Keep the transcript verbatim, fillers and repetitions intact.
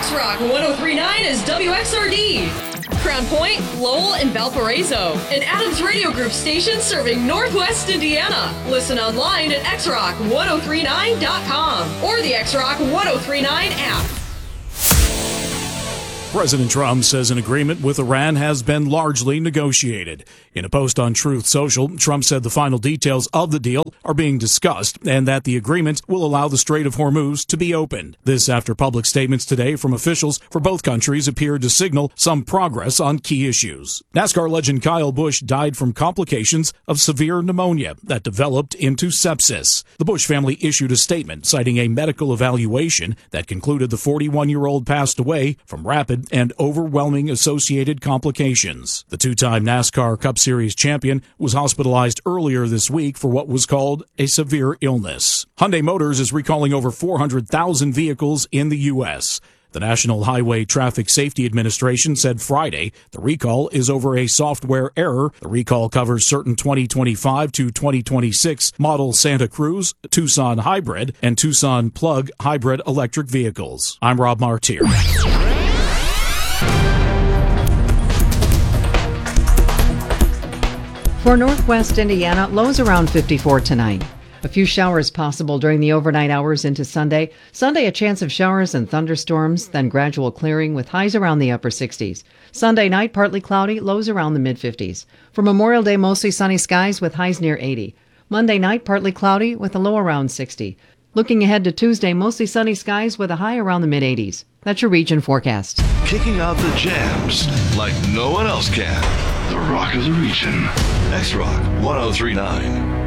X-Rock one oh three point nine is W X R D. Crown Point, Lowell, and Valparaiso. An Adams Radio Group station serving Northwest Indiana. Listen online at x rock one oh three nine dot com or the X-Rock one oh three nine app. President Trump says an agreement with Iran has been largely negotiated. In a post on Truth Social, Trump said the final details of the deal are being discussed and that the agreement will allow the Strait of Hormuz to be opened. This after public statements today from officials for both countries appeared to signal some progress on key issues. NASCAR legend Kyle Busch died from complications of severe pneumonia that developed into sepsis. The Busch family issued a statement citing a medical evaluation that concluded the forty-one-year-old passed away from rapid and overwhelming associated complications. The two-time NASCAR Cup Series champion was hospitalized earlier this week for what was called a severe illness. Hyundai Motors is recalling over four hundred thousand vehicles in the U S. The National Highway Traffic Safety Administration said Friday the recall is over a software error. The recall covers certain twenty twenty-five to twenty twenty-six model Santa Cruz, Tucson Hybrid, and Tucson Plug Hybrid electric vehicles. I'm Rob Martier. For Northwest Indiana, lows around fifty-four tonight. A few showers possible during the overnight hours into Sunday. Sunday, a chance of showers and thunderstorms, then gradual clearing with highs around the upper sixties. Sunday night, partly cloudy, lows around the mid-fifties. For Memorial Day, mostly sunny skies with highs near eighty. Monday night, partly cloudy with a low around sixty. Looking ahead to Tuesday, mostly sunny skies with a high around the mid-eighties. That's your region forecast. Kicking out the jams like no one else can. The Rock of the Region. X-Rock one oh three point nine.